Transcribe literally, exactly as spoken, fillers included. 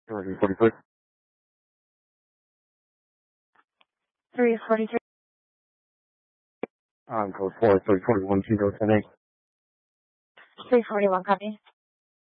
three forty-three. three forty-three. On code four, three forty-one, Kilo ten eight. three forty-one, copy.